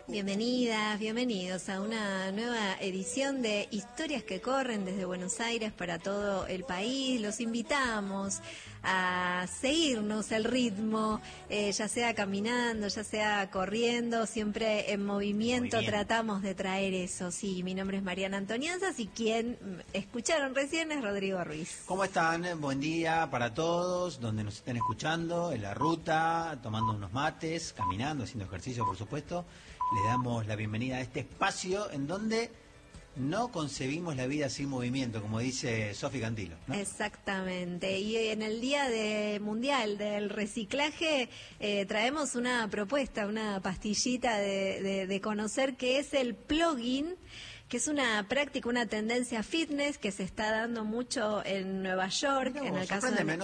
Bienvenidas, bienvenidos a una nueva edición de Historias que corren desde Buenos Aires para todo el país. Los invitamos a seguirnos el ritmo, ya sea caminando, ya sea corriendo, siempre en movimiento tratamos de traer eso. Sí, mi nombre es Mariana Antonianzas y quien escucharon recién es Rodrigo Ruiz. ¿Cómo están? Buen día para todos, donde nos estén escuchando, en la ruta, tomando unos mates, caminando, haciendo ejercicio, por supuesto. Le damos la bienvenida a este espacio en donde no concebimos la vida sin movimiento, como dice Sofi Cantilo, ¿no? Exactamente, y en el Día Mundial del Reciclaje traemos una propuesta, una pastillita de conocer qué es el plugging, que es una práctica, una tendencia fitness que se está dando mucho en Nueva York, en el caso de